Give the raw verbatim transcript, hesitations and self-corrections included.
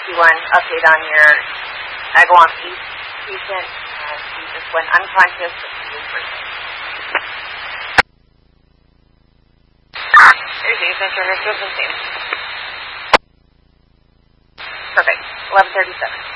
one update on your Agawam East patient. Uh, she just went unconscious, but she was breathing. There's the center of name. Perfect. eleven thirty-seven.